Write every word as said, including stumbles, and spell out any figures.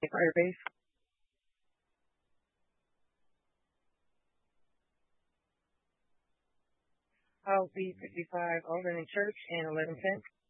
Fire base. House B fifty-five, Albany Church, and eleven ten.